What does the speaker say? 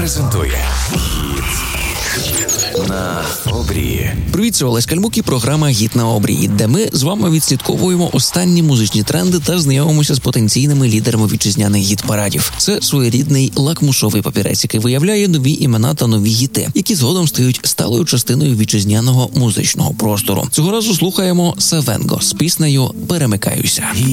презентує «Гіт на обрії». Привіт, це Олесь Кальмук і програма «Гіт на обрії», де ми з вами відслідковуємо останні музичні тренди та знайомимося з потенційними лідерами вітчизняних гіт-парадів. Це своєрідний лакмусовий папірець, який виявляє нові імена та нові гіти, які згодом стають сталою частиною вітчизняного музичного простору. Цього разу слухаємо Савенго з піснею «Перемикаюся».